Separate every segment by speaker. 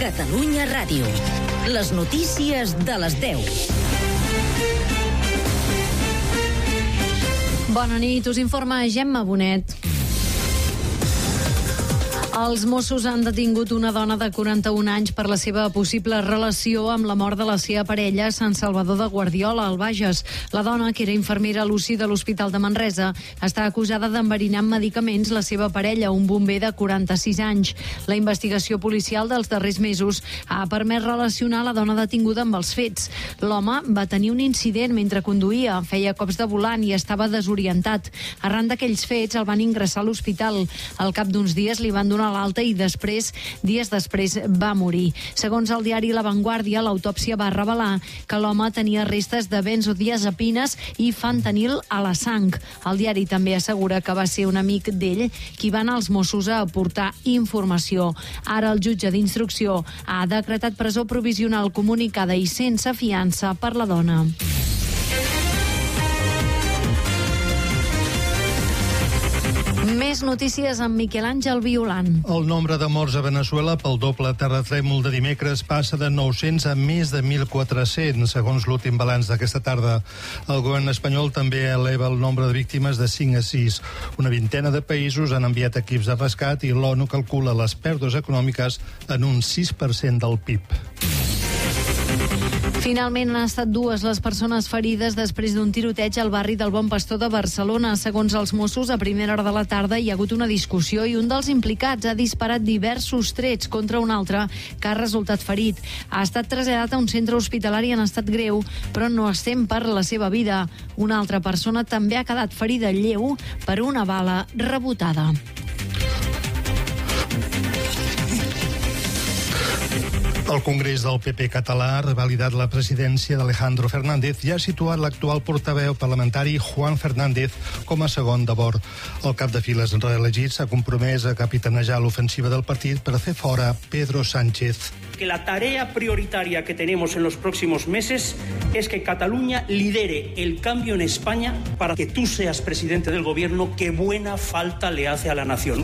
Speaker 1: Catalunya Ràdio. Les notícies de les 10.
Speaker 2: Bona nit, us informa Gemma Bonet. Els Mossos han detingut una dona de 41 anys per la seva possible relació amb la mort de la seva parella a Sant Salvador de Guardiola, al Bages. La dona, que era infermera a l'UCI de l'Hospital de Manresa, està acusada d'enverinar amb medicaments la seva parella, un bomber de 46 anys. La investigació policial dels darrers mesos ha permès relacionar la dona detinguda amb els fets. L'home va tenir un incident mentre conduïa, feia cops de volant i estava desorientat. Arran d'aquells fets el van ingressar a l'hospital. Al cap d'uns dies li van donar l'alta i dies després va morir. Segons el diari La Vanguardia, l'autòpsia va revelar que l'home tenia restes de benzodiazepines i fentanil a la sang. El diari també assegura que va ser un amic d'ell qui va anar als Mossos a aportar informació. Ara el jutge d'instrucció ha decretat presó provisional comunicada i sense fiança per la dona. Més notícies amb Miquel Àngel Violant.
Speaker 3: El nombre de morts a Veneçuela pel doble terratrèmol de dimecres passa de 900 a més de 1.400, segons l'últim balanç d'aquesta tarda. El govern espanyol també eleva el nombre de víctimes de 5 a 6. Una vintena de països han enviat equips de rescat i l'ONU calcula les pèrdues econòmiques en un 6% del PIB.
Speaker 2: Finalment han estat 2 les persones ferides després d'un tiroteig al barri del Bon Pastor de Barcelona. Segons els Mossos, a primera hora de la tarda hi ha hagut una discussió i un dels implicats ha disparat diversos trets contra un altre que ha resultat ferit. Ha estat traslladat a un centre hospitalari en estat greu, però no es tem per la seva vida. Una altra persona també ha quedat ferida lleu per una bala rebotada.
Speaker 3: El Congrés del PP català ha revalidat la presidència d'Alejandro Fernández i ha situat l'actual portaveu parlamentari Juan Fernández com a segon de bord. El cap de files reelegit s'ha compromès a capitanejar l'ofensiva del partit per fer fora Pedro Sánchez.
Speaker 4: Que la tarea prioritaria que tenemos en los próximos meses es que Cataluña lidere el cambio en España para que tú seas presidente del gobierno que buena falta le hace a la nación.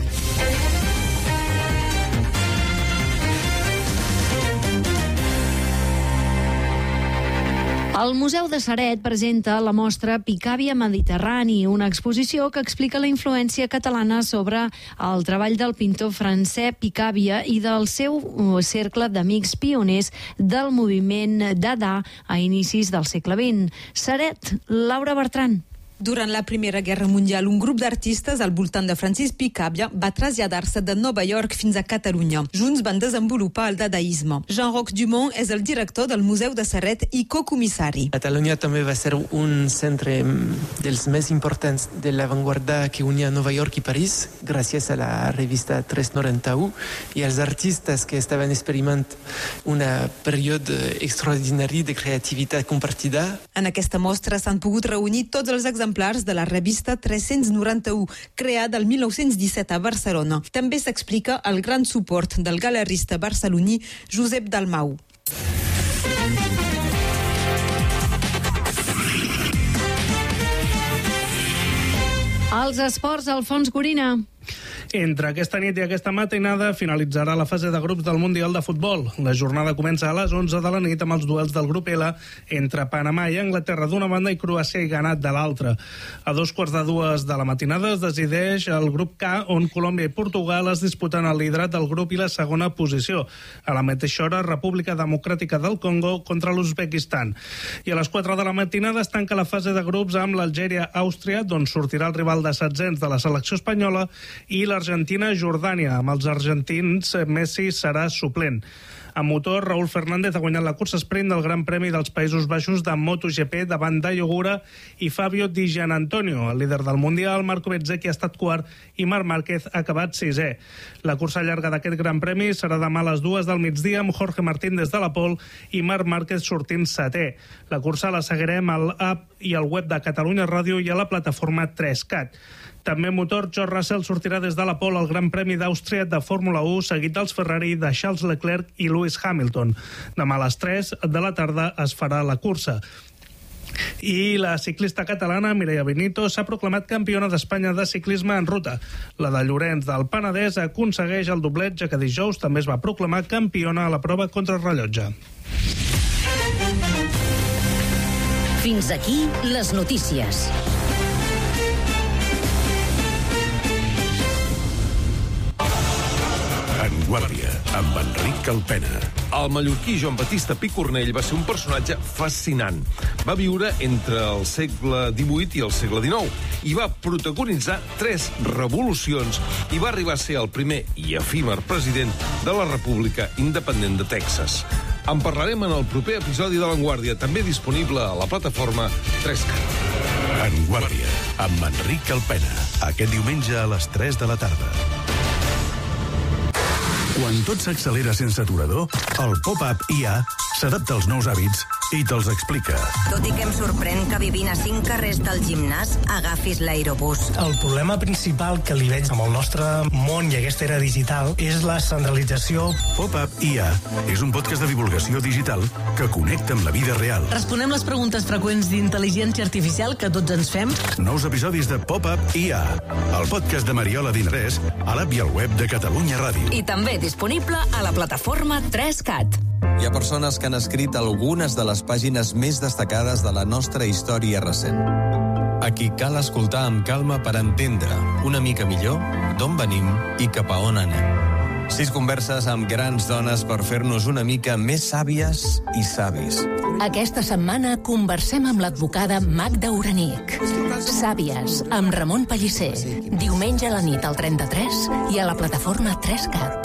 Speaker 2: El Museu de Ceret presenta la mostra Picàvia Mediterrani, una exposició que explica la influència catalana sobre el treball del pintor Francesc Picàvia i del seu cercle d'amics pioners del moviment Dada a inicis del segle XX. Ceret, Laura Bertran.
Speaker 5: Durant la Primera Guerra Mundial, un grup d'artistes al voltant de Francis Picàvia va traslladar-se de Nova York fins a Catalunya. Junts van desenvolupar el dadaisme. Jean-Roch Dumont és el director del Museu de Ceret i cocomissari.
Speaker 6: Catalunya també va ser un centre dels més importants de l'avantguarda que unia Nova York i París, gràcies a la revista 391, i els artistes que estaven experimentant un període extraordinari de creativitat compartida.
Speaker 5: En aquesta mostra s'han pogut reunir tots els exemplars de la revista 391, creada el 1917 a Barcelona. També s'explica el gran suport del galerista barceloní Josep Dalmau.
Speaker 2: Els esports, Alfons Gorina.
Speaker 7: Entre aquesta nit i aquesta matinada finalitzarà la fase de grups del Mundial de Futbol. La jornada comença a les 11 de la nit amb els duels del grup L entre Panamà i Anglaterra d'una banda i Croàcia i Ghana de l'altra. A 2:45 de la matinada es decideix el grup K, on Colòmbia i Portugal es disputen el liderat del grup i la segona posició. A la mateixa hora, República Democràtica del Congo contra l'Uzbekistan. I a les 4 de la matinada es tanca la fase de grups amb l'Algèria-Àustria, d'on sortirà el rival de setzents de la selecció espanyola, i l'Argentina-Jordània. Amb els argentins, Messi serà suplent. A motor, Raúl Fernández ha guanyat la cursa sprint del Gran Premi dels Països Baixos de MotoGP davant Dayo Gura i Fabio Di Gianantonio. El líder del Mundial, Marco Bezzecchi, ha estat quart i Marc Márquez ha acabat sisè. La cursa llarga d'aquest Gran Premi serà demà a les 2 del migdia amb Jorge Martín des de la pole i Marc Márquez sortint setè. La cursa la seguirem a l'app i al web de Catalunya Ràdio i a la plataforma 3CAT. També motor, George Russell sortirà des de la pole al Gran Premi d'Àustria de Fórmula 1, seguit dels Ferrari de Charles Leclerc i Lewis Hamilton. Demà a les 3 de la tarda es farà la cursa. I la ciclista catalana Mireia Benito s'ha proclamat campiona d'Espanya de ciclisme en ruta. La de Llorenç del Penedès aconsegueix el doblet, ja que dijous també es va proclamar campiona a la prova contrarrellotge.
Speaker 1: Fins aquí les notícies.
Speaker 8: En Guàrdia, amb Enric Calpena. El mallorquí Joan Batista Picornell va ser un personatge fascinant. Va viure entre el segle XVIII i el segle XIX i va protagonitzar 3 revolucions i va arribar a ser el primer i efímer president de la República Independent de Texas. En parlarem en el proper episodi de L'Enguàrdia, també disponible a la plataforma 3CAT. En Guàrdia, amb Enric Calpena. Aquest diumenge a les 3 de la tarda. Quan tot s'accelera sense aturador, el pop-up IA s'adapta als nous hàbits i te'ls explica.
Speaker 9: Tot i que em sorprèn que vivint a 5 carrers del gimnàs agafis l'aerobús.
Speaker 10: El problema principal que li veig amb el nostre món i aquesta era digital és la centralització.
Speaker 8: Pop-up IA és un podcast de divulgació digital que connecta amb la vida real.
Speaker 11: Responem les preguntes freqüents d'intel·ligència artificial que tots ens fem.
Speaker 8: Nous episodis de Pop-up IA, el podcast de Mariola Dinarès, a l'app i al web de Catalunya Ràdio.
Speaker 1: I també disponible a la plataforma 3CAT.
Speaker 12: Hi ha persones que han escrit algunes de les pàgines més destacades de la nostra història recent. A qui cal escoltar amb calma per entendre una mica millor d'on venim i cap a on anem. 6 converses amb grans dones per fer-nos una mica més sàvies i savis.
Speaker 1: Aquesta setmana conversem amb l'advocada Magda Uranic. Sàvies, amb Ramon Pellicer. Diumenge a la nit al 33 i a la plataforma 3CAT.